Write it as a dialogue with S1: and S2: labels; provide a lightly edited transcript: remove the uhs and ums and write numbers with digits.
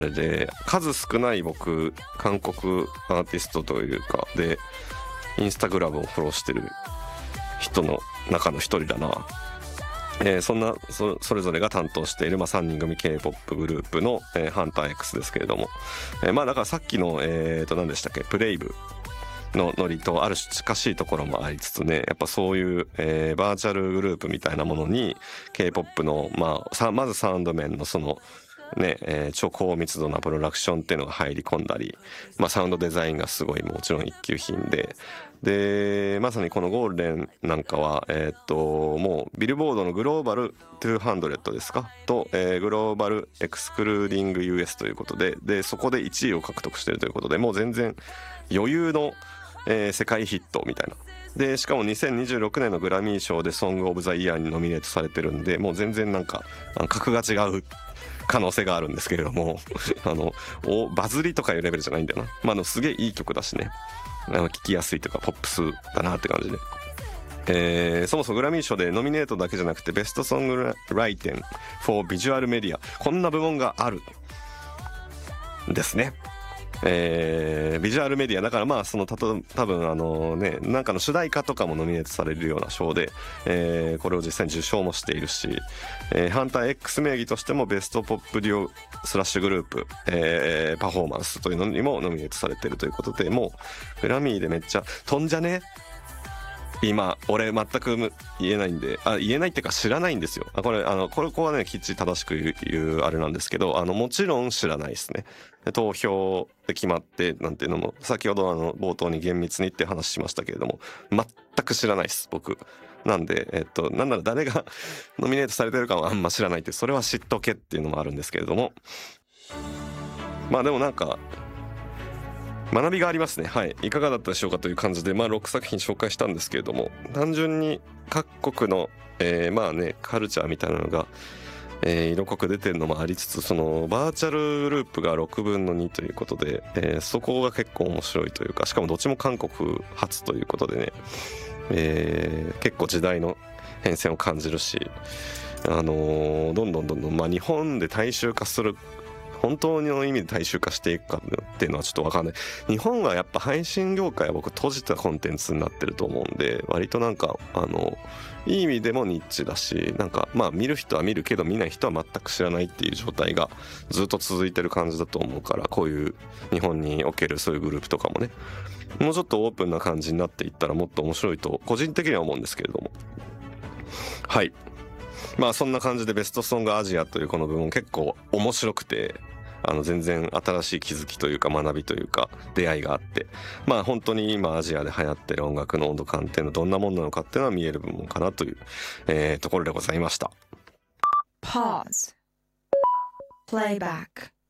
S1: で数少ない僕韓国アーティストというかでインスタグラムをフォローしてる人の中の一人だな。それぞれが担当している、3人組 K-POP グループの、ハンター X ですけれども、だからさっきの何でしたっけ、プレイブのノリとある種近しいところもありつつね、やっぱそういう、バーチャルグループみたいなものに K-POP のまずサウンド面のそのね、超高密度なプロダクションっていうのが入り込んだり、サウンドデザインがすごいもちろん一級品でまさにこのゴールデンなんかはもうビルボードのグローバル200ですかと、グローバルエクスクルーディング US ということでそこで1位を獲得しているということで、もう全然余裕の、世界ヒットみたいな。でしかも2026年のグラミー賞でソングオブザイヤーにノミネートされてるんで、もう全然なんか格が違う可能性があるんですけれどもバズりとかいうレベルじゃないんだよな。すげえいい曲だしね、聴きやすいというかポップスだなって感じで、そもそもグラミー賞でノミネートだけじゃなくてベストソングライテン for ビジュアルメディア、こんな部門があるんですね。ビジュアルメディアだから、その多分なんかの主題歌とかもノミネートされるような賞で、これを実際に受賞もしているし、ハンター X 名義としてもベストポップデュオスラッシュグループ、パフォーマンスというのにもノミネートされているということで、もうグラミーでめっちゃ飛んじゃね今俺全く言えないんで、言えないっていうか知らないんですよ。これはねきっちり正しく言うあれなんですけど、もちろん知らないですね。投票で決まってなんていうのも先ほど冒頭に厳密にって話しましたけれども、全く知らないです僕なんで、なんなら誰がノミネートされてるかはあんま知らないって、それは知っとけっていうのもあるんですけれども、でもなんか学びがありますね。はい、いかがだったでしょうかという感じで、6作品紹介したんですけれども、単純に各国の、カルチャーみたいなのが、色濃く出てるのもありつつ、そのバーチャルループが6分の2ということで、そこが結構面白いというか、しかもどっちも韓国発ということでね、結構時代の変遷を感じるし、どんどん日本で大衆化する、本当の意味で大衆化していくかっていうのはちょっと分かんない。日本はやっぱ配信業界は僕閉じたコンテンツになってると思うんで、割となんかいい意味でもニッチだし、なんか見る人は見るけど見ない人は全く知らないっていう状態がずっと続いてる感じだと思うから、こういう日本におけるそういうグループとかもね、もうちょっとオープンな感じになっていったらもっと面白いと個人的には思うんですけれども、はい、そんな感じでベストソングアジアというこの部門結構面白くて、全然新しい気づきというか学びというか出会いがあって、本当に今アジアで流行ってる音楽の温度感っていうのはどんなもんなのかっていうのは見える部門かなという、ところでございました。
S2: Pause. Playback.